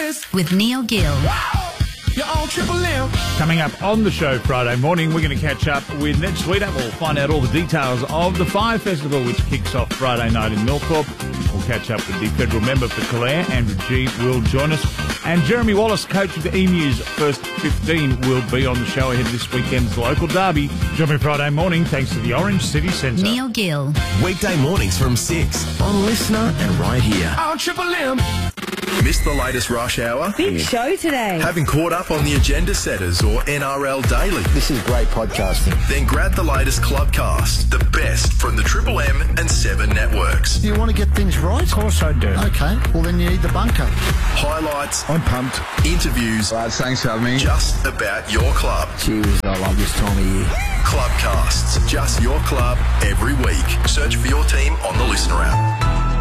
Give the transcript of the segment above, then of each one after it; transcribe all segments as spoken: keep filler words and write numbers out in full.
Bliss. With Neil Gill. Wow. You're on Triple M. Coming up on the show Friday morning, we're going to catch up with Ned Sweeter. We'll find out all the details of the Fire Festival, which kicks off Friday night in Millthorpe. We'll catch up with the federal member for Clare, Andrew G. will join us. And Jeremy Wallace, coach of the Emus First fifteen, will be on the show ahead of this weekend's local derby. Join me Friday morning, thanks to the Orange City Centre. Neil Gill. Weekday mornings from six on Listener and right here. On Triple M. Missed the latest rush hour? Big show today. Haven't caught up on the Agenda Setters or N R L Daily? This is great podcasting. Then grab the latest Clubcast, the best from the Triple M and Seven networks. Do you want to get things right? Of course I do. Okay, well then you need the bunker. Highlights. I'm pumped. Interviews. Right, thanks for having me. Just about your club. Cheers, I love this time of year. Clubcasts. Just your club every week. Search for your team on the Listener app.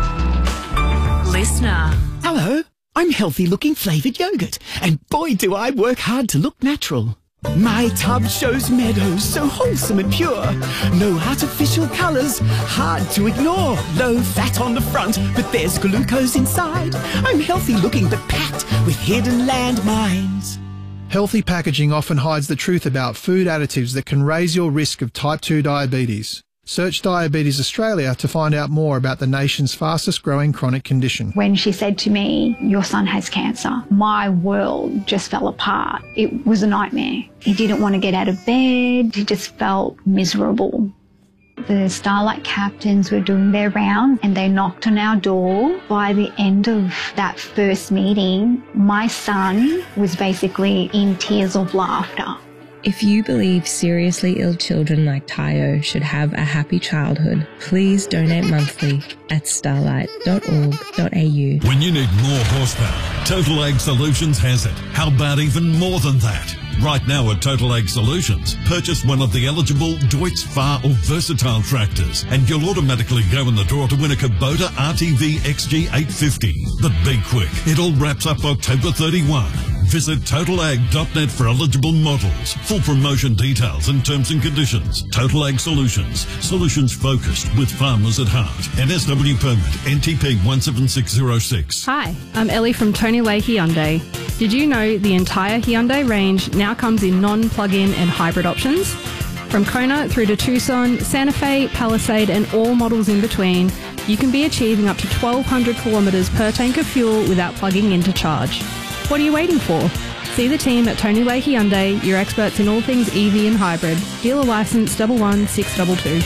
Listener. Hello, I'm healthy-looking flavoured yogurt, and boy do I work hard to look natural. My tub shows meadows so wholesome and pure. No artificial colours, hard to ignore. Low fat on the front, but there's glucose inside. I'm healthy-looking but packed with hidden landmines. Healthy packaging often hides the truth about food additives that can raise your risk of type two diabetes. Search Diabetes Australia to find out more about the nation's fastest growing chronic condition. When she said to me, your son has cancer, my world just fell apart. It was a nightmare. He didn't want to get out of bed. He just felt miserable. The Starlight captains were doing their round and they knocked on our door. By the end of that first meeting, my son was basically in tears of laughter. If you believe seriously ill children like Tayo should have a happy childhood, please donate monthly at starlight dot org dot a u. When you need more horsepower, Total Ag Solutions has it. How about even more than that? Right now at Total Ag Solutions, purchase one of the eligible Deutz, Far or Versatile tractors and you'll automatically go in the draw to win a Kubota R T V X G eight fifty. But be quick, it all wraps up October thirty-first. Visit total ag dot net for eligible models. Full promotion details and terms and conditions. Total Ag Solutions. Solutions focused with farmers at heart. N S W permit N T P one seven six zero six. Hi, I'm Ellie from Tony Lay Hyundai. Did you know the entire Hyundai range now comes in non-plug-in and hybrid options? From Kona through to Tucson, Santa Fe, Palisade and all models in between, you can be achieving up to twelve hundred kilometres per tank of fuel without plugging in to charge. What are you waiting for? See the team at Tony Lay Hyundai, your experts in all things E V and hybrid. Dealer licence double one six two two.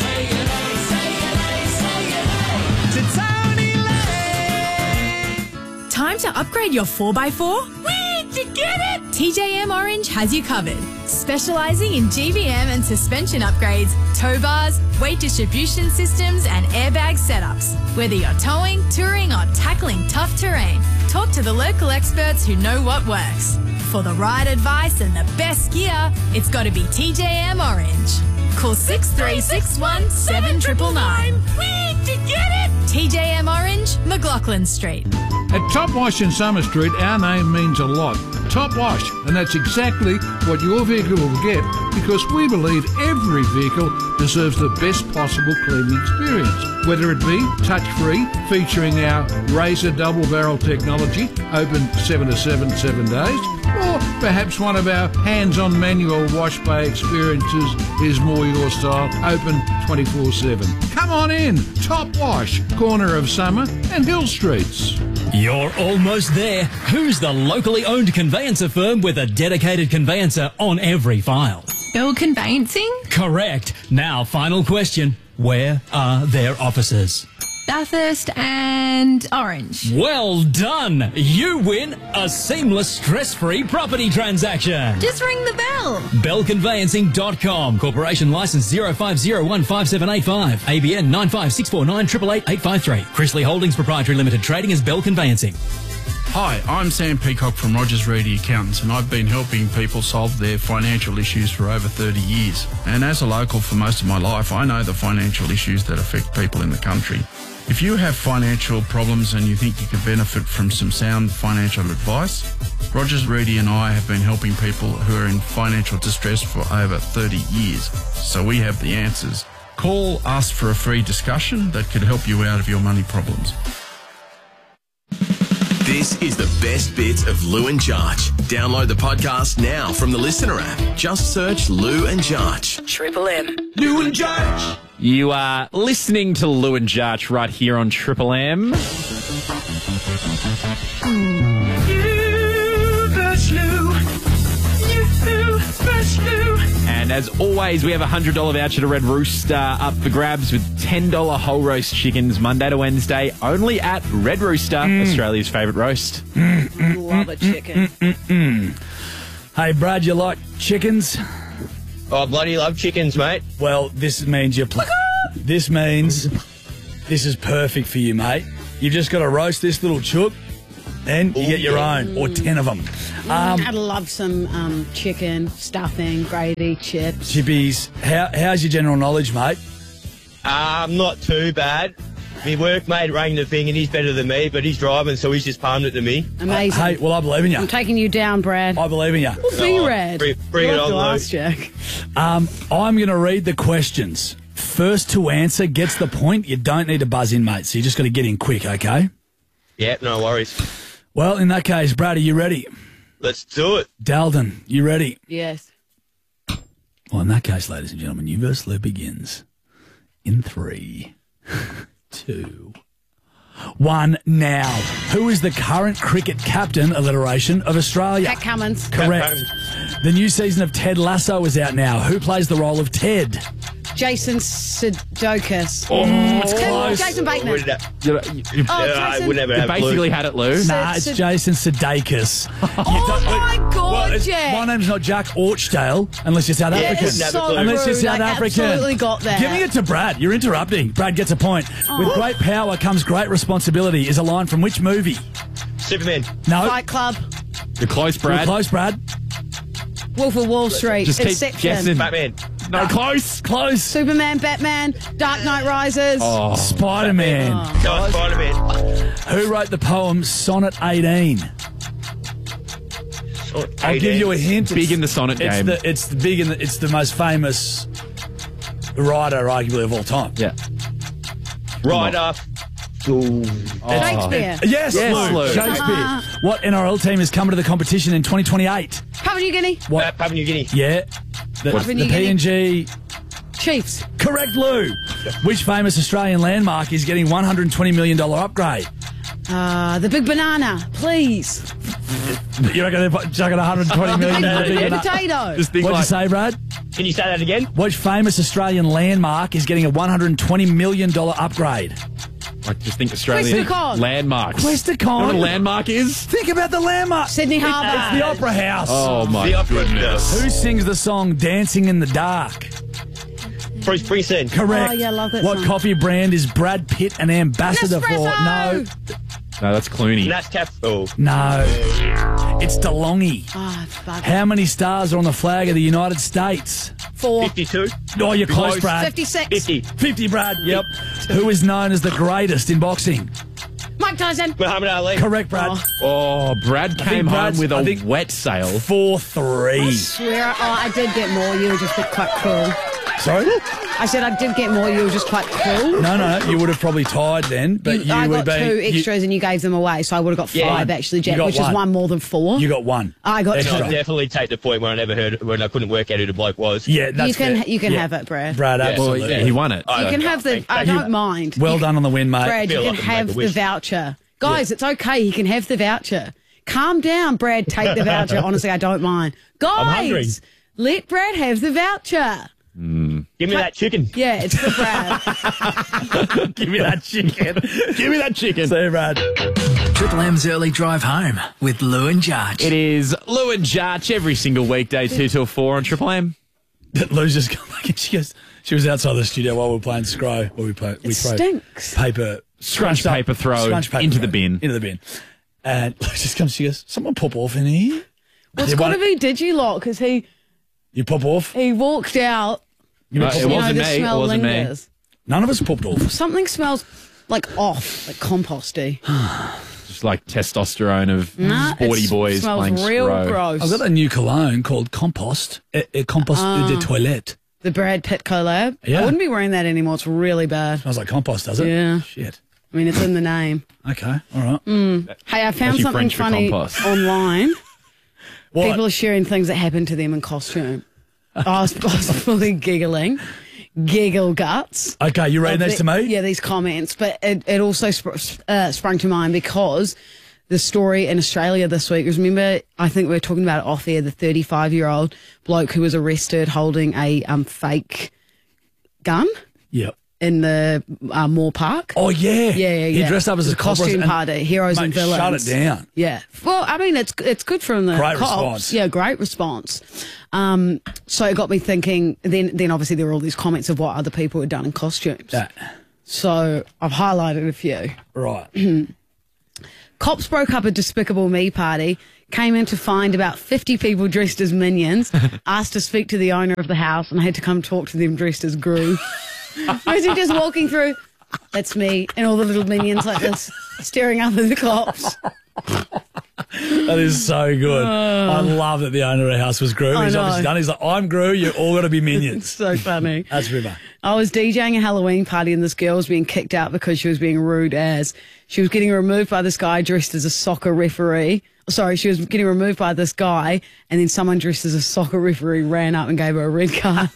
Time to upgrade your four by four? Where'd you get it? T J M Orange has you covered. Specialising in G V M and suspension upgrades, tow bars, weight distribution systems and airbag setups. Whether you're towing, touring or tackling tough terrain, talk to the local experts who know what works. For the right advice and the best gear, it's got to be T J M Orange. Call six three six one seven nine nine nine. Where'd you get it? T J M Orange, McLaughlin Street. At Top Wash in Summer Street, our name means a lot. Top Wash, and that's exactly what your vehicle will get because we believe every vehicle deserves the best possible cleaning experience. Whether it be touch-free, featuring our Razor double barrel technology, open seven to seven, seven days, or perhaps one of our hands-on manual wash bay experiences is more your style, open twenty-four seven. Come on in, Top Wash, corner of Summer and Hill Streets. You're almost there. Who's the locally owned conveyancer firm with a dedicated conveyancer on every file? Bill Conveyancing? Correct. Now, final question. Where are their offices? Bathurst and Orange. Well done! You win a seamless, stress-free property transaction. Just ring the bell. bell conveyancing dot com. Corporation license zero five zero one five seven eight five. A B N nine five six four nine eight eight eight eight five three. Chrisley Holdings Proprietary Limited. Trading as Bell Conveyancing. Hi, I'm Sam Peacock from Rogers Reedy Accountants and I've been helping people solve their financial issues for over thirty years. And as a local for most of my life, I know the financial issues that affect people in the country. If you have financial problems and you think you could benefit from some sound financial advice, Rogers Reedy and I have been helping people who are in financial distress for over thirty years. So we have the answers. Call us for a free discussion that could help you out of your money problems. This is the best bits of Lou and Jarch. Download the podcast now from the Listener app. Just search Lou and Jarch. Triple M. Lou and Jarch. You are listening to Lou and Jarch right here on Triple M. And as always, we have a one hundred dollars voucher to Red Rooster up for grabs with ten dollars whole roast chickens Monday to Wednesday, only at Red Rooster, mm. Australia's favourite roast. Mm, mm, Love a chicken. Mm, mm, mm. Hey, Brad, you like chickens? Oh, bloody love chickens, mate. Well, this means you're... Pl- this means this is perfect for you, mate. You've just got to roast this little chook, and you get your own, or ten of them. Um, I'd love some um, chicken, stuffing, gravy, chips. Chippies. How, how's your general knowledge, mate? Um, not too bad. My workmate rang the thing and he's better than me, but he's driving, so he's just palmed it to me. Amazing. Hey, well, I believe in you. I'm taking you down, Brad. I believe in you. We'll be Oh, Red. bring- bring You'll it have on, to Lou. ask Jack. Um, I'm going to read the questions. First to answer gets the point. You don't need to buzz in, mate, so you just got to get in quick, okay? Yeah, no worries. Well, in that case, Brad, are you ready? Let's do it. Dalton, you ready? Yes. Well, in that case, ladies and gentlemen, you versus Lou begins in three, two, one, now. Who is the current cricket captain alliteration of Australia? Pat Cummins. Correct. The new season of Ted Lasso is out now. Who plays the role of Ted? Jason Sudeikis. Oh, it's Tim- close. Jason Bateman. Would that- You, you, Oh, I Jason- would never you have basically Lou. had it, Lou. Nah, it's Sud- Jason Sudeikis. Oh, my God, well, it's- Jack. My name's not Jack Orchdale, unless you're South Yeah, African. it's never So unless you're rude. South I African. absolutely got that. Giving it to Brad. You're interrupting. Brad gets a point. With great power comes great responsibility is a line from which movie? Superman. No. Fight Club. You're close, You're Brad. close, Brad. Wolf of Wall Street. Just keep Inception. guessing. Batman. No, close. Close. Superman, Batman, Dark Knight Rises. Oh, Spider-Man. No, Spider-Man. Who wrote the poem Sonnet eighteen? Oh, I'll give you a hint. Big It's- in the sonnet it's game. The, it's the big in the, it's the most famous writer, arguably, of all time. Yeah. Right up. Ooh. Shakespeare. Yes, Yes, Lou. Lou. Shakespeare. What N R L team is coming to the competition in twenty twenty-eight? Papua New Guinea. What? Uh, Papua New Guinea. Yeah. The, Papua the New P N G. Chiefs. Correct, Lou. Which famous Australian landmark is getting one hundred twenty million dollars upgrade? Uh, the Big Banana, please. You reckon they're chucking one hundred twenty million dollars? The What'd big potato. Just think you like, say, Brad? Can you say that again? Which famous Australian landmark is getting a one hundred twenty million dollars upgrade? like just think Australian Questacon. landmarks. Questacon. You know what a landmark is? Think about the landmark. Sydney Harbour. It's the Opera House. Oh my The Opera goodness. House. Who sings the song Dancing in the Dark? Bruce Springsteen. Correct. Oh, yeah, I love that What song. coffee brand is Brad Pitt an ambassador for? No. Nespresso. No, that's Clooney. That's Cap. Oh. No. It's DeLonghi. Oh, fuck. How many stars are on the flag of the United States? Four. fifty-two. Oh, you're close, Close. Brad. fifty-six. fifty. fifty, Brad. Yep. Who is known as the greatest in boxing? Mike Tyson. Muhammad Ali. Correct, Brad. Oh, Brad think came home Brad's- with I a think- wet sail. four three. I swear, oh, I did get more. You were just quite cruel. Sorry? I said I did get more. You were just quite cruel. No, no, you would have probably tied then, but you, I would got be. two you- extras and you gave them away, so I would have got Yeah. five actually, You Jack, got which is one. one more than four. You got one. I got Extra. two. I'll definitely take the point where I never heard when I couldn't work out who the bloke was. Yeah, that's You can fair. you can Yeah. have it, Brad. Brad, Yeah. absolutely. Well, yeah, he won it. I You don't can know. have the. Thank- I thank don't you. mind. Well done on the win, mate. Brad, you Feel can like I have make a the wish. voucher. Guys, it's okay. He can have the voucher. Calm down, Brad. Take the voucher. Honestly, I don't mind. hungry. Guys, let Brad have the voucher. Give me that chicken. Yeah, it's for Brad. Give me that chicken. Give me that chicken. See you, Brad. Triple M's early drive home with Lou and Jarch. It is Lou and Jarch every single weekday, two till four on Triple M. Lou's just come back and she goes, she was outside the studio while we were playing Scro, where we play, we It throw stinks. paper, Scrunch up- paper throw scrunch paper into throw the bin. Into the bin. And Lou just comes, she goes, someone pop off in here. Well, it's You got want to be Digilot because he You pop off? he walked out. You No, pop it off? You know, wasn't the me. It smell wasn't me. lingers. None of us popped off. Something smells like off, like composty. Just like testosterone of Nah, sporty it boys smells playing real Scro. gross. I've got a new cologne called Compost. A, a Compost Ah. de Toilette. The Brad Pitt collab. Yeah. I wouldn't be wearing that anymore. It's really bad. Smells like compost, does it? Yeah. Shit. I mean, it's in the name. Okay, all right. Mm. Hey, I found Actually something French for funny compost. online. What? People are sharing things that happened to them in costume. I was, I was fully giggling. Giggle guts. Okay, you reading Of these the- to me? Yeah, these comments. But it, it also sp- uh, sprung to mind because the story in Australia this week was, remember, I think we were talking about it off air, the thirty-five-year-old bloke who was arrested holding a um, fake gun Yep. in the uh, Moore Park. Oh, yeah. Yeah, yeah, He yeah. dressed up as It was a cop costume and- party, heroes Mate, and villains. shut it down. Yeah. Well, I mean, it's it's good from the Great cops. response. Yeah, great response. Um, so it got me thinking. Then, then obviously there were all these comments of what other people had done in costumes. Yeah. So I've highlighted a few. Right. Cops broke up a Despicable Me party, came in to find about fifty people dressed as minions, asked to speak to the owner of the house, and had to come talk to them dressed as Gru. Imagine just walking through, that's me, and all the little minions like this, staring up at the cops. That is so good. Oh. I love that the owner of the house was Gru. I He's know. obviously done. He's like, I'm Gru, you all got to be minions. So funny. That's River. I was DJing a Halloween party and this girl was being kicked out because she was being rude as she was getting removed by this guy dressed as a soccer referee. Sorry, she was getting removed by this guy and then someone dressed as a soccer referee ran up and gave her a red card.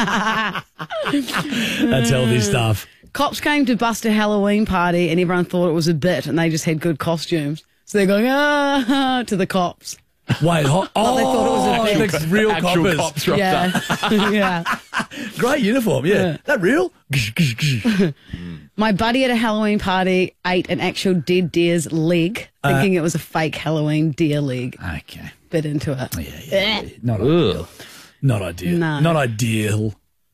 That's healthy stuff. Cops came to bust a Halloween party and everyone thought it was a bit and they just had good costumes. So they're going, ah, to the cops. Wait, ho- oh, they thought it was a the real Actual coppers. cops rocked Yeah. up. yeah. Great uniform, yeah. Yeah. That real? My buddy at a Halloween party ate an actual dead deer's leg, Uh, thinking it was a fake Halloween deer leg. Okay. Bit into it. Yeah, yeah, Eh. Not ideal. Not ideal. No. Not ideal.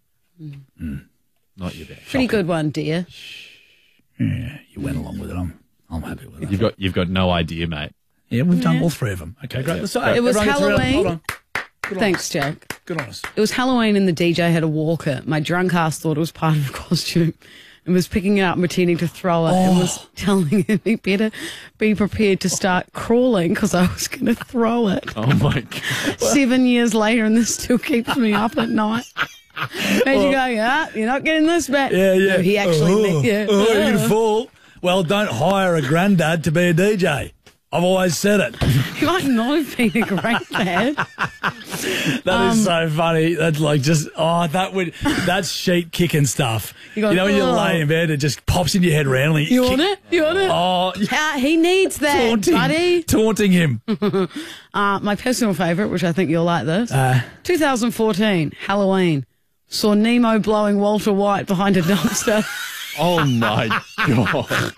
Not your best. Pretty good one, dear. Yeah, you went along with it. I'm, I'm happy with it. You've got you've got no idea, mate. Yeah, we've done Yeah. all three of them. Okay, great. Let's, It was everyone gets around. Halloween. Hold on. Good on Thanks, us. Jack. Good on us. It was Halloween and the D J had a walker. My drunk ass thought it was part of a costume and was picking it up and pretending to throw it and was telling him he better be prepared to start crawling because I was going to throw it. Oh my god. Seven years later and this still keeps me up at night. Imagine going, ah, you're not getting this back. Yeah, yeah. No, he actually, oh, meant- yeah. oh, you're going to fall. Well, don't hire a granddad to be a D J. I've always said it. You might not have been a great dad. That is Um, so funny. That's like just, oh, that would, that's sheet kicking stuff. You You, go, know, when you "Oh." lay in bed, it just pops in your head randomly. You want it? You want it? Oh, Uh, he needs that, taunting, buddy. taunting him. Uh, my personal favourite, which I think you'll like this, Uh, twenty fourteen, Halloween. Saw Nemo blowing Walter White behind a dumpster. Oh my god.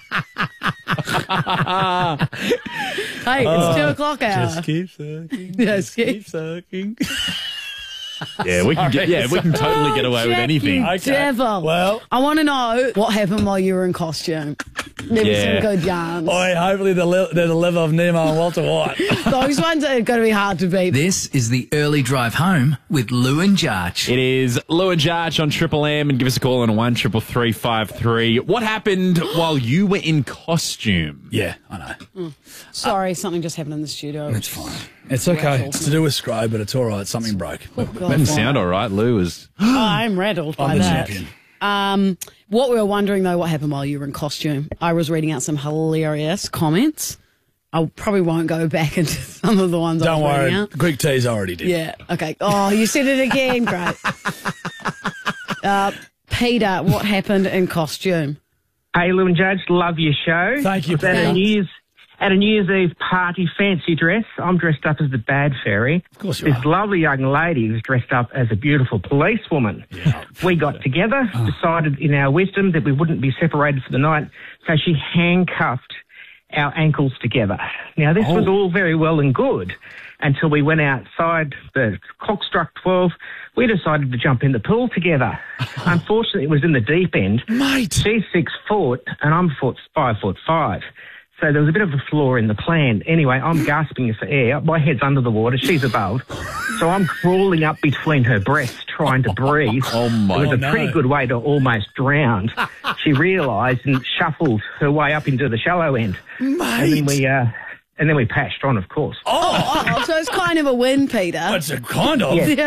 Hey, it's two o'clock hour. Just keep sucking. Yes, keep sucking. Yeah, we can get yeah, we can totally get away with Jack, anything. you devil. Well, I want to know what happened while you were in costume. There was Yeah. some good yarns. Oi, hopefully the li- they're the liver of Nemo and Walter White. Those ones are going to be hard to beat. This is the early drive home with Lou and Jarch. It is Lou and Jarch on Triple M, and give us a call on one triple three five three. What happened while you were in costume? Yeah, I know. Mm. Sorry, something just happened in the studio. It's fine. It's okay. It's to do with Scro, but it's all right. Something broke. Oh, God. Didn't sound all right. Lou was. Oh, I'm rattled by I'm the that. champion. Um, what we were wondering though, what happened while you were in costume? I was reading out some hilarious comments. I probably won't go back into some of the ones I Don't was reading worry. out. Greek teas already did. Yeah. Okay. Oh, you said it again. Great. Uh, Peter, what happened in costume? Hey, Lou and Judge, love your show. Thank you, At Peter. a New Year's, at a New Year's Eve party fancy dress, I'm dressed up as the bad fairy. Of course you This are. lovely young lady was dressed up as a beautiful policewoman. We got together, Oh. decided in our wisdom that we wouldn't be separated for the night, so she handcuffed our ankles together. Now, this was Oh. all very well and good until we went outside, the clock struck twelve, we decided to jump in the pool together. Unfortunately, it was in the deep end. Mate. She's six foot and I'm foot, five foot five. So there was a bit of a flaw in the plan. Anyway, I'm gasping for air. My head's under the water. She's above. So I'm crawling up between her breasts trying to breathe. Oh, my It was a no. pretty good way to almost drown. She realised and shuffled her way up into the shallow end. And then Mate. we, uh, and then we patched on, of course. Oh, oh, so it's kind of a win, Peter. That's a kind of. Yeah. Yeah.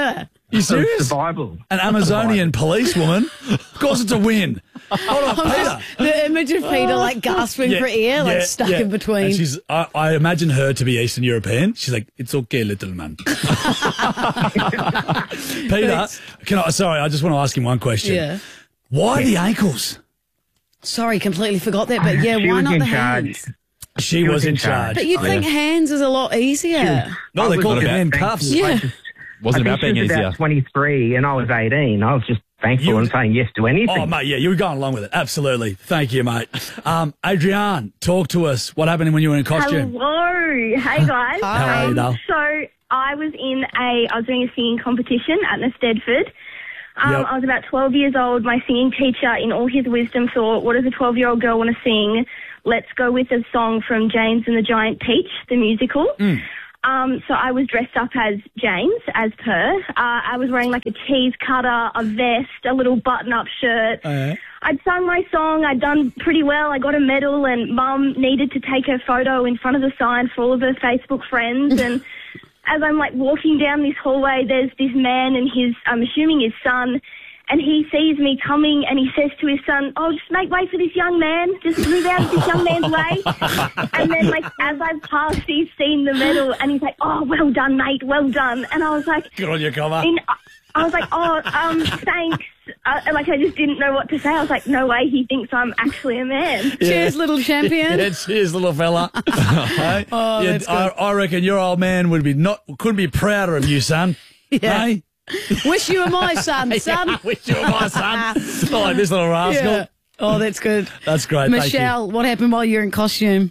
You serious? Of survival. An Amazonian policewoman? Of course it's a win. Hold on, I'm Peter. just- the image of Peter like gasping for air, like yeah, stuck yeah. in between. And she's, I, I imagine her to be Eastern European. She's like, it's okay, little man. Peter, can I, sorry, I just want to ask him one question. Yeah. Why the ankles? Sorry, completely forgot that. But yeah, She why was not in the charge. hands? She, was, in charge. But you'd think hands is a lot easier. No, they I call was it hand thankful. cuffs. Yeah. I just- Wasn't I about think being she was easier. about twenty-three and I was eighteen. I was just thankful You- and saying yes to anything. Oh, mate, yeah, you were going along with it. Absolutely. Thank you, mate. Um, Adrienne, talk to us. What happened when you were in costume? Hello. Hey, guys. How are you, Um, Dale? So I was in a, I was doing a singing competition at Nestedford. Um, Yep. I was about twelve years old. My singing teacher, in all his wisdom, thought, what does a twelve-year-old girl want to sing? Let's go with a song from James and the Giant Peach, the musical. Mm. Um, so I was dressed up as James, as per. Uh, I was wearing like a cheese cutter, a vest, a little button-up shirt. Uh, I'd sung my song. I'd done pretty well. I got a medal, and Mum needed to take her photo in front of the sign for all of her Facebook friends. And as I'm like walking down this hallway, there's this man and his, I'm assuming his son, and he sees me coming, and he says to his son, "Oh, just make way for this young man. Just move out of this young man's way." And then, like, as I've passed, he's seen the medal, and he's like, "Oh, well done, mate. Well done." And I was like, Good on you, cover. in, I was like, "Oh, um, thanks." Uh, and, like, I just didn't know what to say. I was like, no way, he thinks I'm actually a man. Cheers, little champion. Yeah, cheers, little fella. Hey? Oh, Yeah, that's good. I, I reckon your old man would be not couldn't be prouder of you, son. Yeah. Hey? Wish you were my son, son. Wish you were my son. Not like this little rascal. Yeah. Oh, that's good. That's great. Thank you. Michelle, what happened while you were in costume?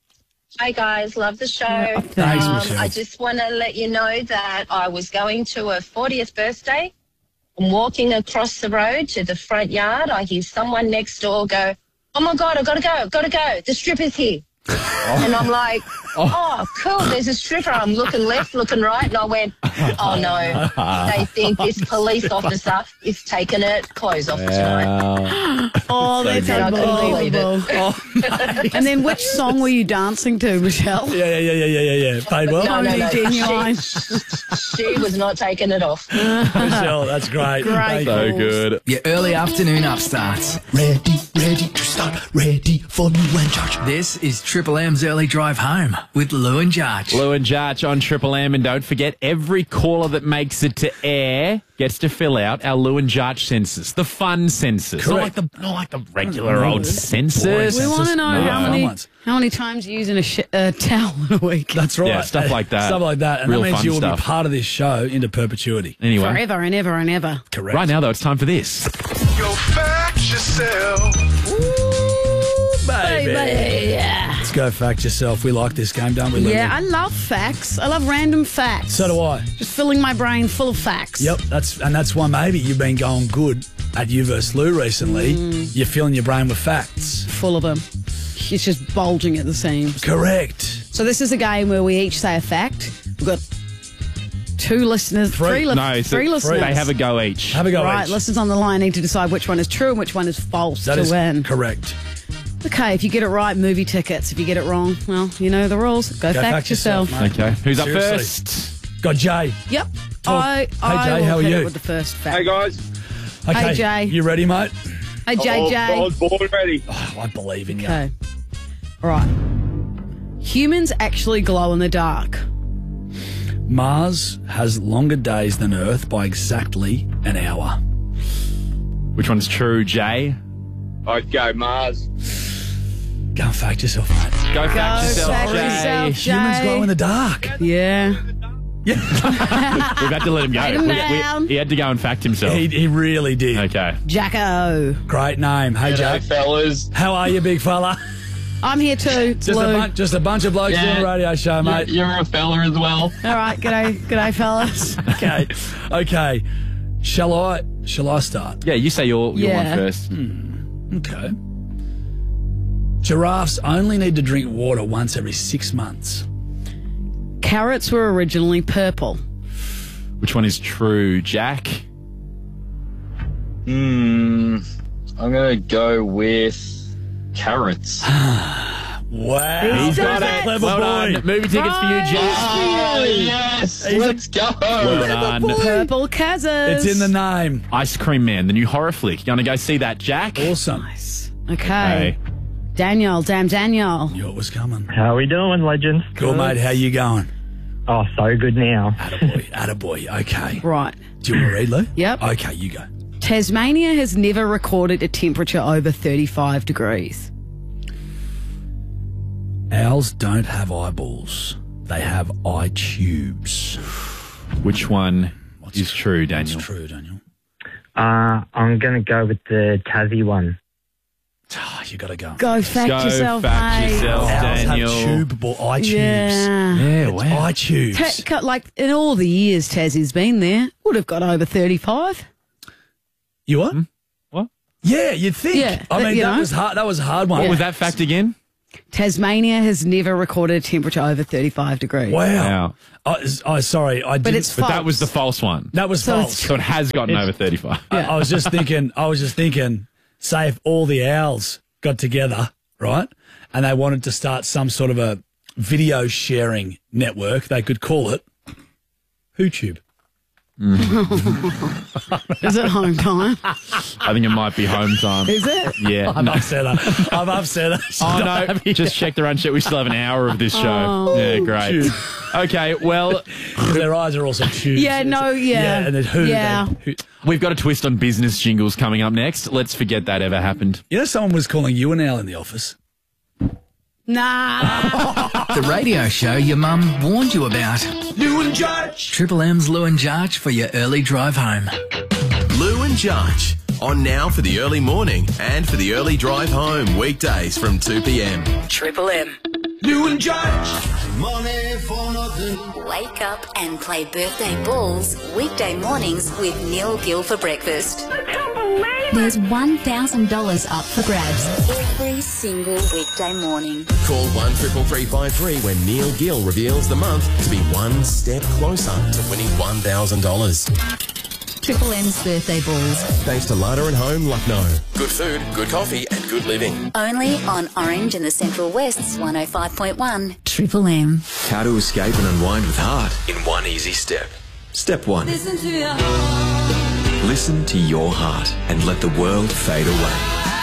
Hi guys, love the show. Thanks, um, Michelle. I just want to let you know that I was going to a fortieth birthday. I'm walking across the road to the front yard. I hear someone next door go, "Oh my God, I've got to go, I've got to go. The stripper's here." And I'm like, oh, cool, there's a stripper. I'm looking left, looking right, and I went, oh, no, they think this police officer is taking her clothes off tonight. Oh, that's good. I couldn't believe it. unbelievable. And then which song were you dancing to, Michelle? Yeah, yeah, yeah, yeah, yeah, yeah. Paid well. No, no, Only no. genuine. She, she was not taking it off. Michelle, that's great. Great Thank So calls. good. Your early afternoon upstarts. Ready, ready to start, ready for Lou and George. This is Triple M's early drive home with Lou and George. Lou and Jarch on Triple M, and don't forget, every caller that makes it to air gets to fill out our Lou and Jarch census, the fun census, not like Correct. the not like the regular old census. We want to know No, how fun many ones. how many times you're using a sh- uh, towel in a week. That's right. Yeah, stuff like that. Stuff like that. And Real that means fun you will stuff. be part of this show into perpetuity. Anyway, Forever and ever and ever. Correct. right now though, it's time for this. Yo, fact yourself. Baby. Yeah. Let's go fact yourself. We like this game, don't we, Lily? Yeah, I love facts. I love random facts. So do I. Just filling my brain full of facts. Yep, that's and that's why maybe you've been going good at You versus Lou recently. Mm. You're filling your brain with facts. Full of them. It's just bulging at the seams. Correct. So this is a game where we each say a fact. We've got two listeners, Three. three, li- No, so three listeners. they have a go each. Have a go Right, each. listeners on the line need to decide which one is true and which one is false That to is win. correct. Okay, if you get it right, movie tickets. If you get it wrong, well, you know the rules. Go, Go fact, yourself. mate. Okay, who's up Seriously. first? Got Jay. Yep. Talk. I, Hey, I Jay, will how are hit you? it with the first fact. Hey guys. Okay, Hey, Jay. you ready, mate? Hey, J I J. was born ready. Oh, I believe in you. Okay. All right. Humans actually glow in the dark. Mars has longer days than Earth by exactly an hour. Which one's true, Jay? I'd go Mars. Go and fact yourself, mate. Go fact Go yourself, fact Jay. yourself, Jay. Humans glow in the dark. Yeah. We've had to let him go. Let him We- we- down. he had to go and fact himself. He, he really did. Okay. Jacko. Great name. Hey, G'day, Jay. fellas. How are you, big fella? I'm here too. It's Just a, Lou. bun- just a bunch of blokes Yeah. doing a radio show, mate. You're a fella as well. All right. G'day, g'day, fellas. Okay. Okay. Shall I shall I start? Yeah, you say your, your Yeah. one first. Okay. Giraffes only need to drink water once every six months. Carrots were originally purple. Which one is true, Jack? Hmm. I'm going to go with carrots. Wow. He's got That's a it. clever Well boy. done. Movie tickets for you, Jack. Oh, yes. Let's go. Well done. Purple Kazas. It's in the name. Ice Cream Man, the new horror flick. You want to go see that, Jack? Awesome. Okay. Okay. Daniel, damn Daniel. Knew it was coming. How we doing, legends? Cool, mate. How you going? Oh, so good now. Attaboy. Attaboy. Okay. Right. Do you want to read, Lou? Yep. Okay, you go. Tasmania has never recorded a temperature over thirty-five degrees. Owls don't have eyeballs. They have eye tubes. Which one is true, Daniel? What's true, Daniel? Uh, I'm going to go with the Tassie one. Oh, you got to go. Go fact Go yourself, fact mate. yourself, Owls Daniel. have tube ball, eye tubes. Yeah. Yeah, It's wow. eye tubes. Ta- like in all the years Tassie's been there, would have got over thirty-five. You what? What? Yeah, you'd think. Yeah, I that- mean, you that know. was hard. That was a hard one. What was that fact again? Tasmania has never recorded a temperature over thirty-five degrees. Wow. Wow. Oh, oh, sorry. I didn't. it's But that false. was the false one. that was So false. it's- So it has gotten over thirty-five. I, I was just thinking. I was just thinking. Say if all the owls got together, right, and they wanted to start some sort of a video sharing network, they could call it HooTube. Is it home time? I think it might be home time. Is it? Yeah. I'm no. upset. I'm upset. Oh, no. Just check the run sheet. We still have an hour of this show. Oh. Yeah, great. Tube. Okay, well, Because their eyes are also tubes. Yeah, no, yeah. Yeah, and then who? Yeah. They, who we've got a twist on business jingles coming up next. Let's forget that ever happened. you know, someone was calling you an owl in the office. Nah. The radio show your mum warned you about. Lou and Judge. Triple M's Lou and Jarch for your early drive home. Lou and Judge. On now for the early morning and for the early drive home. Weekdays from two p.m. Triple M. Lou and Judge. Money for nothing. Wake up and play birthday balls weekday mornings with Neil Gill for breakfast. There's one thousand dollars up for grabs every single weekday morning. Call one triple three five three when Neil Gill reveals the month to be one step closer to winning one thousand dollars. Triple M's birthday balls. Thanks to Lada and Home, Lucknow. Good food, good coffee and good living. Only on Orange and the Central West's one oh five point one. Triple M. How to escape and unwind with heart in one easy step. Step one. Listen to your heart. Listen to your heart and let the world fade away.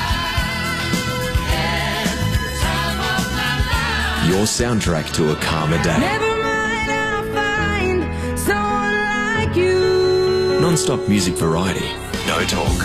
Your soundtrack to a calmer day. Never mind, I'll find someone like you. Non-stop music variety. No talk.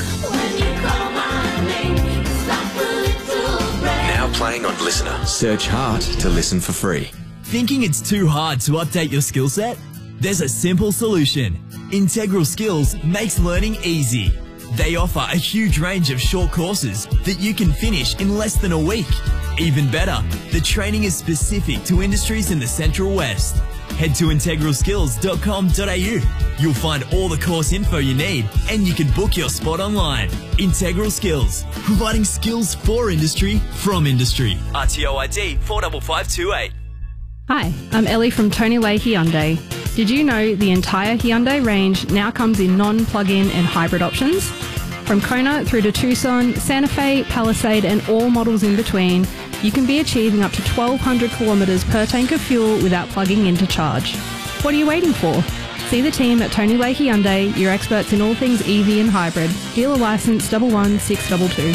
Now playing on Listener. Search Heart to listen for free. Thinking it's too hard to update your skill set? There's a simple solution. Integral Skills makes learning easy. They offer a huge range of short courses that you can finish in less than a week. Even better, the training is specific to industries in the Central West. Head to integral skills dot com dot a u. You'll find all the course info you need and you can book your spot online. Integral Skills, providing skills for industry from industry. R T O I D four five five two eight. Hi, I'm Ellie from Tony Leahy Hyundai. Did you know the entire Hyundai range now comes in non-plug-in and hybrid options? From Kona through to Tucson, Santa Fe, Palisade and all models in between, you can be achieving up to twelve hundred kilometres per tank of fuel without plugging in to charge. What are you waiting for? See the team at Tony Leahy Hyundai, your experts in all things E V and hybrid. Dealer licence one one six two two.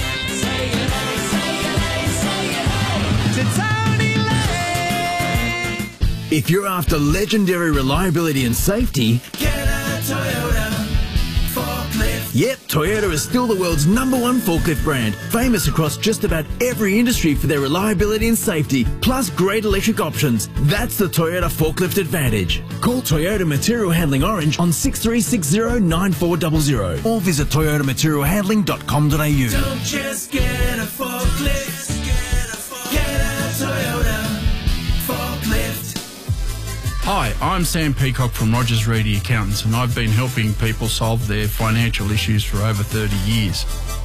If you're after legendary reliability and safety, Get a Toyota forklift. yep, Toyota is still the world's number one forklift brand, famous across just about every industry for their reliability and safety, plus great electric options. That's the Toyota Forklift Advantage. Call Toyota Material Handling Orange on six three six zero nine four zero zero or visit toyota material handling dot com dot a u. Don't just get a forklift. Get a Toyota forklift. Hi, I'm Sam Peacock from Rogers Reedy Accountants, and I've been helping people solve their financial issues for over thirty years.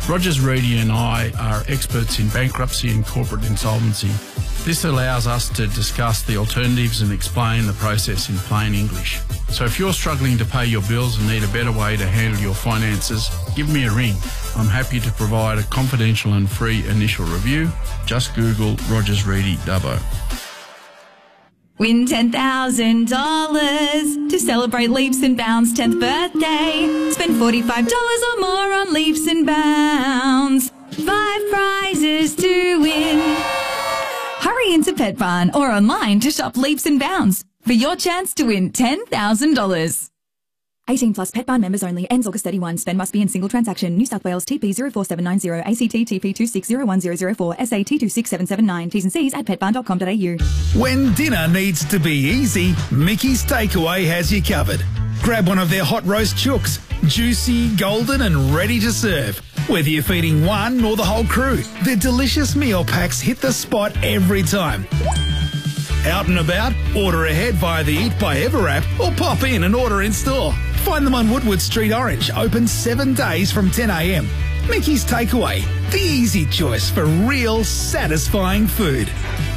Rogers Reedy and I are experts in bankruptcy and corporate insolvency. This allows us to discuss the alternatives and explain the process in plain English. So if you're struggling to pay your bills and need a better way to handle your finances, give me a ring. I'm happy to provide a confidential and free initial review. Just Google Rogers Reedy Dubbo. Win ten thousand dollars to celebrate Leaps and Bounds' tenth birthday. Spend forty-five dollars or more on Leaps and Bounds. Five prizes to win. Hurry into Pet Barn or online to shop Leaps and Bounds for your chance to win ten thousand dollars. eighteen plus Pet Barn members only. Ends August thirty-first. Spend must be in single transaction. New South Wales T P zero four seven nine zero, A C T T P two six zero one zero zero four, S A T two six seven seven nine. T's and C's at pet barn dot com dot a u. When dinner needs to be easy, Mickey's Takeaway has you covered. Grab one of their hot roast chooks, juicy, golden and ready to serve. Whether you're feeding one or the whole crew, their delicious meal packs hit the spot every time. Out and about? Order ahead via the Eat by Ever app or pop in and order in store. Find them on Woodward Street, Orange, open seven days from ten a m. Mickey's Takeaway, the easy choice for real satisfying food.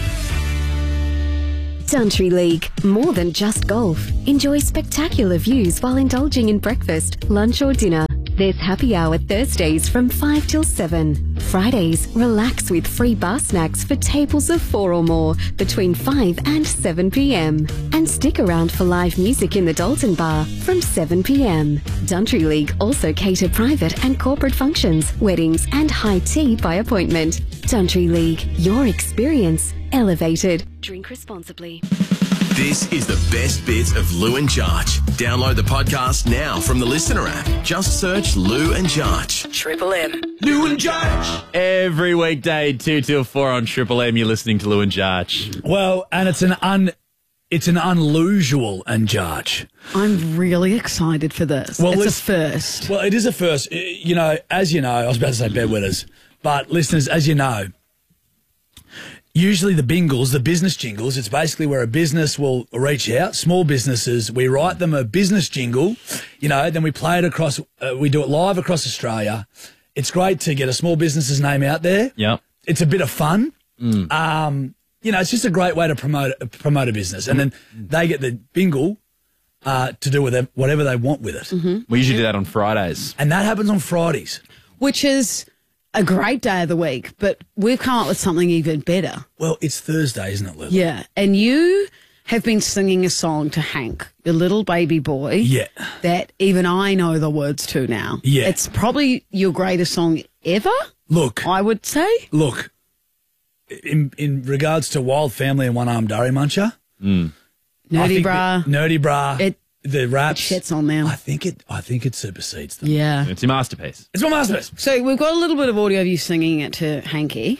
Country League, more than just golf. Enjoy spectacular views while indulging in breakfast, lunch or dinner. There's happy hour Thursdays from five till seven. Fridays, relax with free bar snacks for tables of four or more between five and seven p m. And stick around for live music in the Dalton Bar from seven p m. Country League also cater private and corporate functions, weddings and high tea by appointment. Country League, your experience elevated. Drink responsibly. This is the best bit of Lou and Jarch. Download the podcast now from the Listener app. Just search Lou and Jarch. Triple M. Lou and Jarch. Every weekday, two till four on Triple M, you're listening to Lou and Jarch. Well, and it's an un, it's an unusual and Jarch. I'm really excited for this. Well, it's let's- a first. Well, it is a first. You know, as you know, I was about to say bedwetters, but listeners, as you know, usually the bingles, the business jingles, it's basically where a business will reach out, small businesses, we write them a business jingle, you know, then we play it across, uh, we do it live across Australia. It's great to get a small business's name out there. Yeah. It's a bit of fun. Mm. Um, you know, it's just a great way to promote promote a business. And then they get the bingle uh, to do with it, whatever they want with it. Mm-hmm. We usually do that on Fridays. And that happens on Fridays. Which is a great day of the week, but we've come up with something even better. Well, it's Thursday, isn't it, Lily? Yeah, and you have been singing a song to Hank, your little baby boy. Yeah. That even I know the words to now. Yeah. It's probably your greatest song ever. Look. I would say. Look, in in regards to Wild Family and One Armed Durry Muncher, mm. I Nerdy think Bra. that- Nerdy Bra, It, the raps, it shits on them. I think it. I think it supersedes them. Yeah. It's your masterpiece. It's my masterpiece. So we've got a little bit of audio of you singing it to Hanky.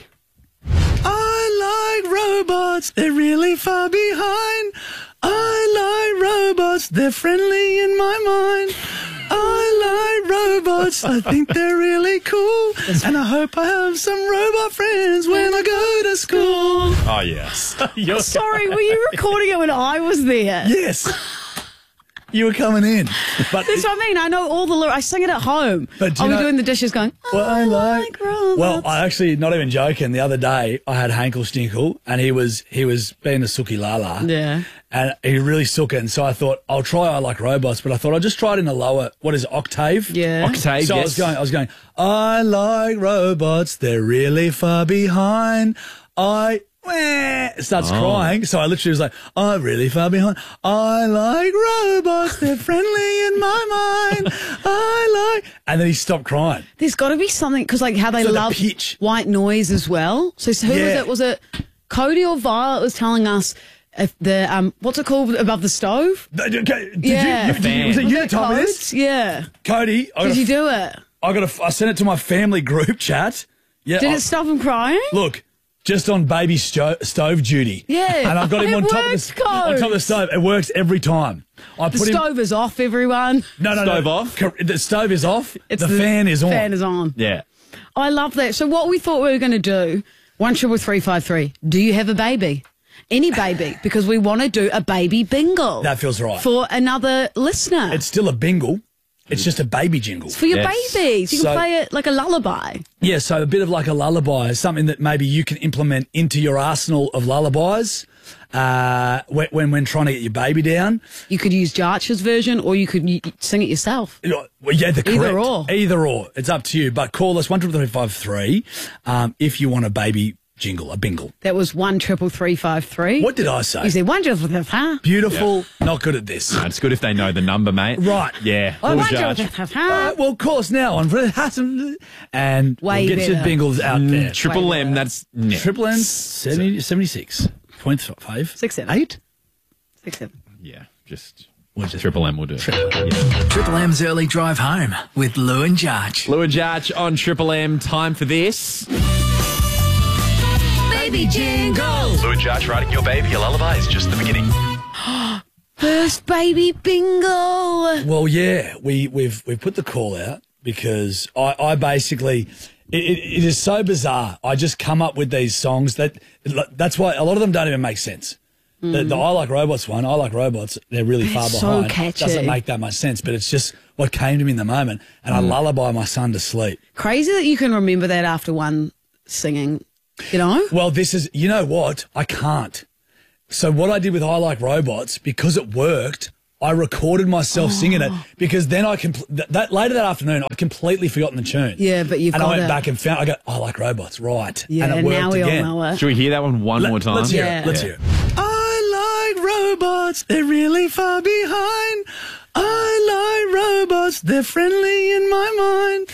I like robots, they're really far behind. I like robots, they're friendly in my mind. I like robots, I think they're really cool. And I hope I have some robot friends when I go to school. Oh, yes. You're Sorry, were you recording it when I was there? Yes. You were coming in. But That's what I mean. I know all the lyrics. I sing it at home. But do I'll you be know- doing the dishes going, Well, I like, robots. well, I actually, not even joking, the other day I had Hankel Stinkle and he was he was being a sookie lala. Yeah. And he really sook it. And so I thought, I'll try I Like Robots, but I thought I'll just try it in a lower, what is it, octave? Yeah. Octave, So I yes. was going, I was going, I like robots, they're really far behind. I, Wah, starts Oh. crying. So I literally was like, I'm really far behind. I like robots, they're friendly in my mind. I like, and then he stopped crying. There's got to be something, because like how they So the love pitch. white noise as well. So, so who Yeah. was it? Was it Cody or Violet was telling us if the, um, what's it called above the stove? Did you, did Yeah. you, did you- was it you that told me codes? this? Yeah. Cody, I Did got you a, do it? I got a, I sent it to my family group chat. Yeah. Did I- it stop him crying? Look, just on baby sto- stove duty. Yeah. And I've got him It on top, of works, the, on top of the stove. It works every time. I The put him, stove is off, everyone. no, no, Stove no. off? Cor- The stove is off. It's the, fan is on. Fan is on. Yeah. I love that. So what we thought we were going to do, one triple three five three. Do you have a baby? Any baby? Because we want to do a baby bingo. That feels right. For another listener. It's still a bingle. It's just a baby jingle. For your babies. You can So- play it like a lullaby. Yeah, so a bit of like a lullaby is something that maybe you can implement into your arsenal of lullabies uh, when, when when trying to get your baby down. You could use Jarch's version or you could y- sing it yourself. Well, yeah, the Either correct. or. Either or. It's up to you. But call us one triple three five three um, if you want a baby jingle, a bingle. That was one triple three five three. What did I say? You said one triple three five. Beautiful. Not good at this. No, it's good if they know the number, mate. Right. Yeah. Oh, Lou one Jarch. triple three five. Uh, well, call us now on and Way we'll get your better. bingles out there. Mm, Triple M, that's next. Triple M seventy, seventy-six point five. Six seven. Eight? Six seven. Yeah, just Triple M will do. Triple M's early drive home with Lou and Jarch. Lou and Jarch on Triple M. Time for this. Baby jingle. Lou and Jarch writing your baby a lullaby is just the beginning. First baby bingo. Well, yeah, we, we've we've put the call out because I, I basically it, it, it is so bizarre. I just come up with these songs that that's why a lot of them don't even make sense. The, the I Like Robots one, I Like Robots, they're really They're far so behind. catchy. Doesn't make that much sense, but it's just what came to me in the moment, and I lullaby my son to sleep. Crazy that you can remember that after one singing, you know? Well, this is, you know what? I can't. So what I did with I Like Robots, because it worked, I recorded myself singing it because then I compl- th- that later that afternoon I'd completely forgotten the tune. Yeah, but you've and got I went it. back and found I go, I Like Robots, right? Yeah, and it worked now we again. all know it. Should we hear that one one Let- more time? Let's hear Yeah. it. Let's Yeah. hear it. I like robots, they're really far behind. I like robots, they're friendly in my mind.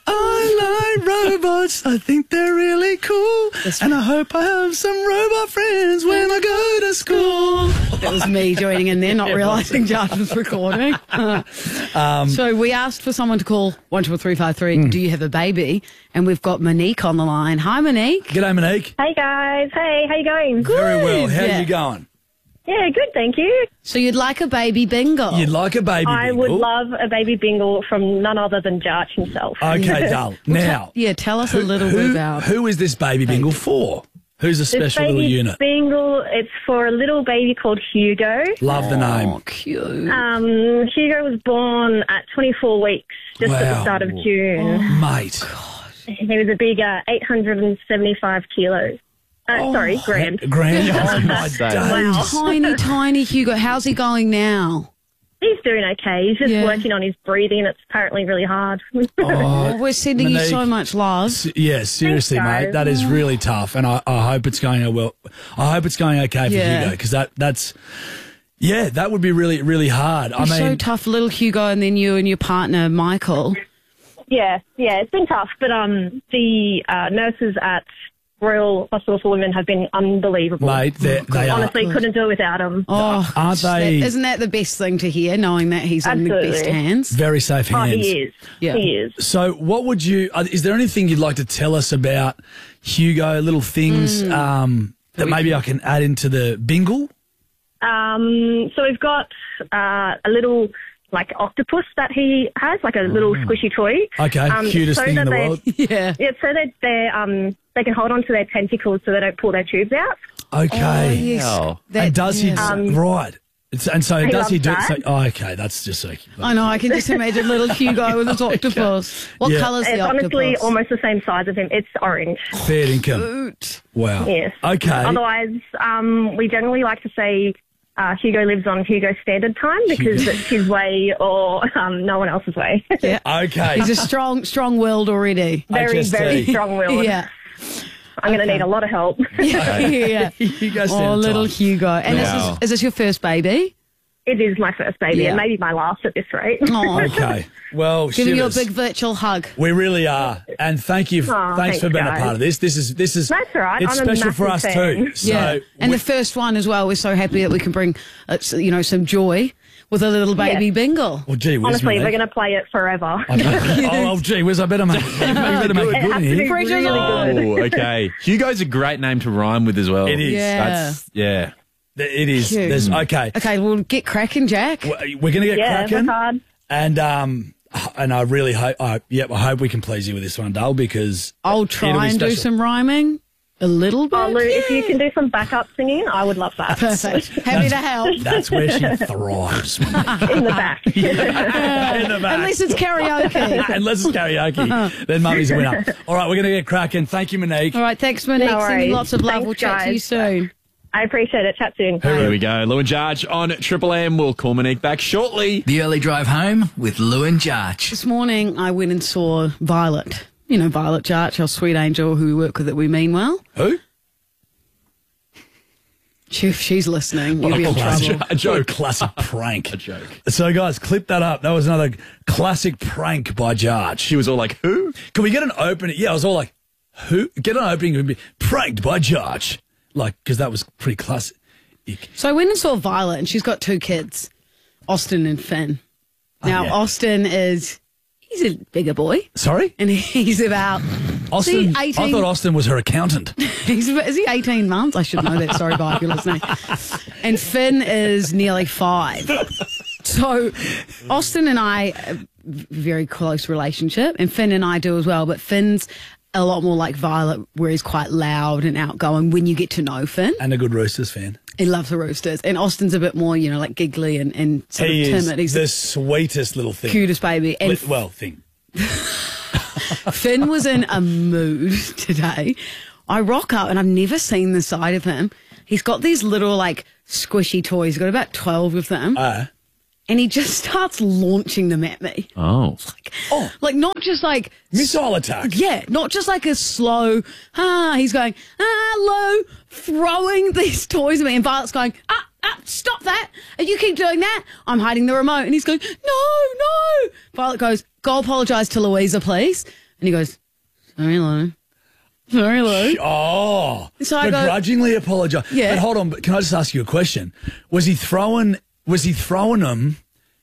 I like robots, I think they're really cool. And I hope I have some robot friends when I go to school. That was me joining in there, not realising Jarch was recording. Um, so we asked for someone to call one triple three five three. Do you have a baby? And we've got Monique on the line. Hi, Monique. G'day, Monique. Hey guys, hey, how you going? Very well. How Yeah. are you going? Yeah, good, thank you. So you'd like a baby bingo? You'd like a baby I bingle? would love a baby bingle from none other than Jarch himself. Okay, Dull. Now, yeah, tell us a little who, bit about who is this baby bingle for? Who's a This special little baby unit? bingle, it's for a little baby called Hugo. Love the name. Cute. Um, Hugo was born at twenty-four weeks, just at Wow. the start of June. Mate. He was a big uh, eight hundred sevenfive kilos. Uh, sorry, grand. Grand. Oh, my Wow. days. Tiny, tiny Hugo. How's he going now? He's doing okay. He's just Yeah. working on his breathing. It's apparently really hard. Oh, we're sending you so Monique. much love. S- Yeah, seriously, Thanks, mate. guys. That is really tough, and I, I hope it's going well. I hope it's going okay for Yeah. Hugo because that that's yeah, that would be really really hard. I It's mean, so tough, little Hugo, and then you and your partner, Michael. Yeah, yeah, it's been tough, but um, the uh, nurses at Royal Hospital for Women have been unbelievable. mate, they they are Honestly, couldn't do it without them. Oh, aren't they Isn't that the best thing to hear, knowing that he's in the best Absolutely. hands? very safe Oh, hands? he is. Yeah. He is. So, what would you? uh, Is there anything you'd like to tell us about Hugo? Little things Mm. um, that maybe I can add into the bingle. Um, so we've got uh, a little like octopus that he has, like a little squishy toy. Okay, Um, cutest so thing in that the they- world. Yeah. Yeah, so that they um they can hold on to their tentacles so they don't pull their tubes out. Okay. Oh, yes. Wow. That- and does he? yeah. Um, right. It's, and so he does he do? loves So, that. oh, okay, that's just so. I know, I can just imagine little Hugo with his octopus. What Yeah. colour's the It's octopus? honestly almost the same size of him. It's orange. Fair income. Cute. Wow. Yes. Okay. Otherwise, um, we generally like to say uh, Hugo lives on Hugo Standard Time because Hugo. it's his way or um, no one else's way. Yeah. Okay. He's a strong, strong-willed already. very, H S T. very strong-willed. Yeah. I'm going to need a lot of help. yeah. yeah. Hugo Oh, Standard little Time. Hugo. And Wow. this is, is this your first baby? It is my first baby Yeah. and maybe my last at this rate. Oh. Okay. Well, Give him your shivers. big virtual hug. We really are, and thank you. Aw, thanks, thanks, for being a guys. part of this. This is this is. That's all right. It's I'm a special for us massive fan. too. So Yeah. And we- the first one as well. We're so happy that we can bring, uh, s- you know, some joy with a little baby Yeah. bingle. well, gee whiz, Honestly, Monique. we're going to play it forever. I know. oh, oh, gee whiz, I better make. You better make it It good has in to be here. Pressure's really on. good. Oh, okay. Hugo's a great name to rhyme with as well. It is. Yeah. That's, yeah. It is. Cute. There's okay. Okay, well, get cracking, Jack. We're going to get Yeah, cracking, work hard. and um, and I really hope. I yep, I hope we can please you with this one, Dale, because I'll it'll try be and do special. some rhyming. A little bit. Oh, Lou, if you yeah. can do some backup singing, I would love that. Perfect. Happy to help. That's where she thrives. In the back. Yeah, in the back. Unless it's karaoke. Unless it's karaoke. Then Mummy's a winner. All right, we're going to get cracking. Thank you, Monique. All right, thanks, Monique. No Sending worries. lots of love. Thanks, we'll chat to you guys. soon. I appreciate it. Chat soon. Here we go. Lou and Jarge on Triple M. We'll call Monique back shortly. The early drive home with Lou and Jarge. This morning, I went and saw Violet. You know, Violet Jarch, our sweet angel who we work with at We Mean Well. Who? She, if she's listening, you'll be in classic, trouble. a joke. Classic prank. A joke. So, guys, clip that up. That was another classic prank by Jarge. She was all like, who? Can we get an opening? Yeah, I was all like, who? Get an opening and be pranked by Jarge. Like, because that was pretty classic. So I went and saw Violet, and she's got two kids, Austin and Finn. Now, Oh, yeah. Austin is, he's a bigger boy. Sorry? And he's about, Austin, is he eighteen? I thought Austin was her accountant. He's, is he eighteen months? I should know that. Sorry, Bob, if you're listening. And Finn is nearly five. So Austin and I, a very close relationship, and Finn and I do as well, but Finn's a lot more like Violet, where he's quite loud and outgoing when you get to know Finn. And a good Roosters fan. He loves the Roosters. And Austin's a bit more, you know, like giggly and, and sort He of is timid. He's the the sweetest little thing. cutest baby. And Li- well, thing. Finn was in a mood today. I rock up and I've never seen the side of him. He's got these little like squishy toys. He's got about twelve of them. Uh, And he just starts launching them at me. Oh. Like, oh. like not just like... Missile attack. Yeah, not just like a slow, ah, he's going, ah, low, throwing these toys at me. And Violet's going, ah, ah, stop that. And you keep doing that. I'm hiding the remote. And he's going, no, no. Violet goes, go apologise to Louisa, please. And he goes, sorry, Lou. Sorry, Lou. Oh. So I go- begrudgingly apologise. Yeah. But hold on, but can I just ask you a question? Was he throwing... Was he throwing them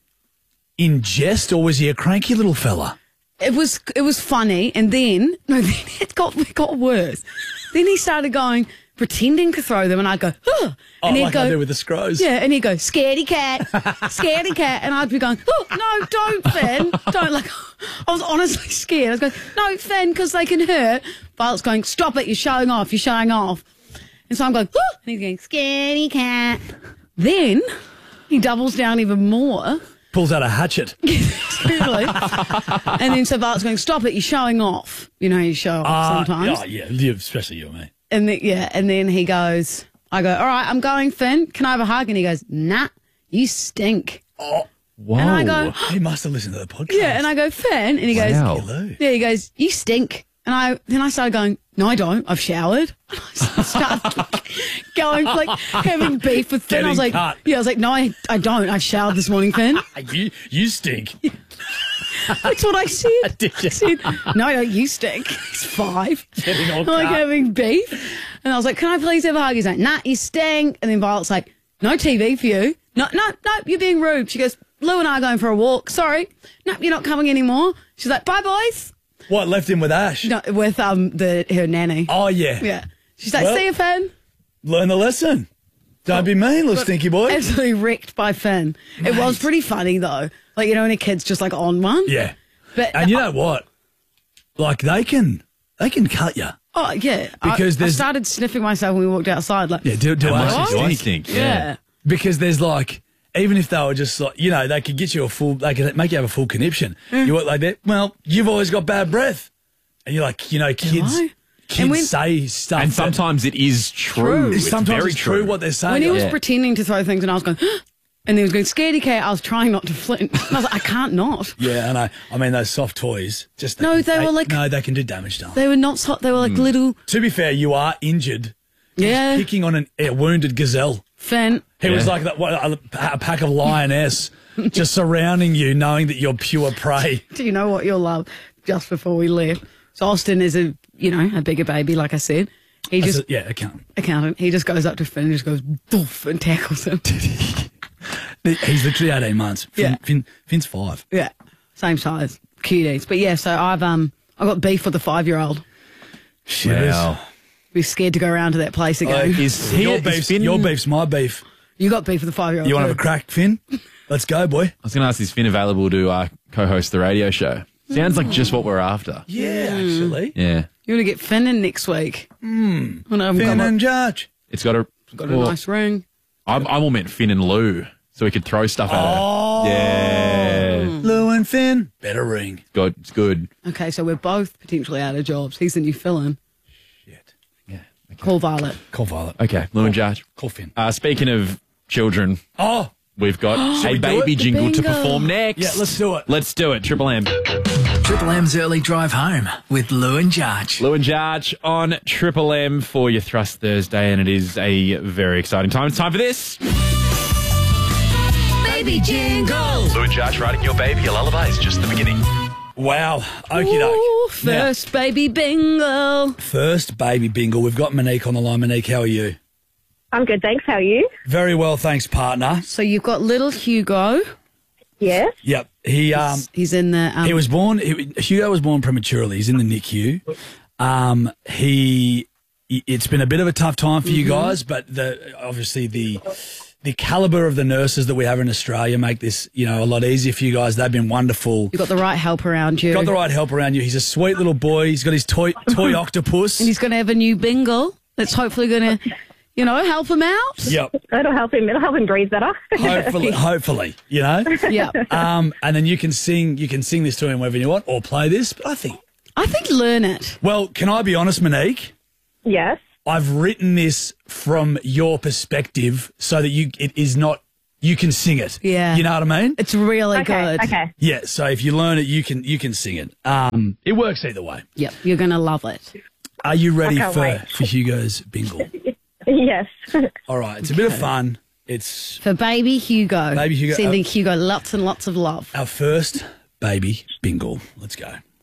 in jest, or was he a cranky little fella? It was it was funny, and then no, then it got it got worse. Then he started going, pretending to throw them, and I'd go, oh, Oh, and he'd like go, I do with the scrows. yeah, and he'd go, scaredy cat, scaredy cat, and I'd be going, oh no, don't, Finn, don't. Like, I was honestly scared. I was going, no, Finn, because they can hurt. Violet's going, stop it, you're showing off, you're showing off, and so I'm going, oh, and he's going, scaredy cat. Then he doubles down even more. Pulls out a hatchet. Really? And then so Violet's going, stop it, you're showing off. You know, you show off Uh, sometimes. Oh, yeah, you- especially you and me. And then, yeah, and then he goes, I go, all right, I'm going, Finn. Can I have a hug? And he goes, nah, you stink. Oh, whoa. And I go, he must have listened to the podcast. yeah, and I go, Finn. And he goes, Wow. yeah, he goes, you stink. And I then I started going, no, I don't. I've showered. And I started going, like, having beef with Finn. I was Getting like, cut. yeah, I was like, no, I, I don't. I've showered this morning, Finn. you, you stink. That's what I said. Did you? I said, no, no, you stink. He's five. Getting all I'm like cut. having beef. And I was like, can I please have a hug? He's like, nah, you stink. And then Violet's like, no T V for you. No, no, no, you're being rude. She goes, Lou and I are going for a walk. Sorry. No, you're not coming anymore. She's like, bye, boys. What, left him with Ash? No, with um the her nanny. Oh, yeah. Yeah. She's like, Well- see you, Finn. Learn the lesson. Don't be mean, little stinky boy. Absolutely wrecked by Finn. It was pretty funny, though. Like, you know, when a kid's just like on one. Yeah. But And you know what? Like, they can, they can cut you. Oh, yeah. Because I, I there's- started sniffing myself when we walked outside. Like, Yeah, do, do How much Ash do I stink? stink? yeah. Because there's like, even if they were just like, you know, they could get you a full, they could make you have a full conniption. Mm. You want like that? Well, you've always got bad breath. And you're like, you know, kids, I? kids And when- say stuff. And that- sometimes it is true. It's sometimes very it's true. true what they're saying. When he was Yeah. pretending to throw things and I was going, and he was going, scaredy cat, I was trying not to flinch. And I was like, I can't not. Yeah, I know. I mean, those soft toys, just No, they were like- no, they can do damage to them. They were not so, they were like Mm. little, To be fair, you are injured. yeah, Picking on an, a wounded gazelle. Finn. He was Yeah. like that, what, a, a pack of lioness just surrounding you, knowing that you're pure prey. Do you know what you'll love? Just before we left. So Austin is a, you know, a bigger baby, like I said. He That's just, a- yeah, accountant. accountant, he just goes up to Finn and just goes, doof, and tackles him. He's literally eighteen months. Finn, Yeah. Finn, Finn's five. Yeah, same size, cuties. But yeah, so I've um, I got beef with the five-year-old. Shivers. Wow. We're scared to go around to that place again. Is he, Your is beef's, Finn, your beef's my beef. You got beef with the five-year-old. You want to too. have a crack, Finn? Let's go, boy. I was going to ask, is Finn available to uh, co-host the radio show? Sounds like just what we're after. Yeah, actually. Yeah. You want to get Finn in next week? Hmm. Oh, no, I've Finn got and a- Judge. It's got a Got a nice ring. I'm, I'm all meant Finn and Lou, so we could throw stuff at Oh. her. Yeah. Lou and Finn. Better ring. Good. It's good. Okay, so we're both potentially out of jobs. He's the new fill-in. Shit. Yeah. Call Violet. Call Violet. Okay, Lou and Judge. Call Finn. Uh, speaking of children, Oh. we've got Shall a we do baby it? The jingle to bingo. perform next. Yeah, let's do it. Let's do it. Triple M. Triple M's early drive home with Lou and Jarch. Lou and Jarch on Triple M for your Thrust Thursday, and it is a very exciting time. It's time for this. Baby jingle. Lou and Jarch writing your baby a lullaby is just the beginning. Wow. Okie doke. Ooh, first baby bingo. First baby bingle. We've got Monique on the line. Monique, how are you? I'm good, thanks. How are you? Very well, thanks, partner. So you've got little Hugo. Yes. Yep. He um He's in the. Um, he was born. He, Hugo was born prematurely. He's in the N I C U. Um, he. It's been a bit of a tough time for you guys, but the obviously the the caliber of the nurses that we have in Australia make this, you know, a lot easier for you guys. They've been wonderful. You've got the right help around you. Got the right help around you. He's a sweet little boy. He's got his toy toy octopus. And he's going to have a new bingle that's hopefully going to, you know, help him out. Yep. It'll help him. It'll help him breathe better. Hopefully, hopefully, you know. Yeah. Um, and then you can sing. You can sing this to him whenever you want, or play this. But I think, I think learn it. well, can I be honest, Monique? Yes. I've written this from your perspective so that you it is not you can sing it. Yeah. You know what I mean? It's really Okay. good. Okay. Yeah. So if you learn it, you can you can sing it. Um, it works either way. Yep, you're going to love it. Are you ready I can't for, wait. for Hugo's bingle? Yes. All right. It's a bit of fun. It's For baby Hugo. Baby Hugo. Sending Uh, Hugo lots and lots of love. our first baby bingle. Let's go.